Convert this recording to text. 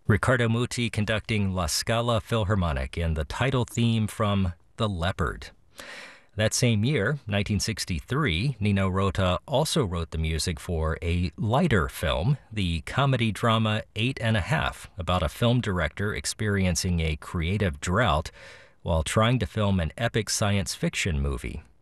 Riccardo Muti conducting La Scala Philharmonic and the title theme from The Leopard. That same year, 1963, Nino Rota also wrote the music for a lighter film, the comedy drama 8½, about a film director experiencing a creative drought while trying to film an epic science fiction movie.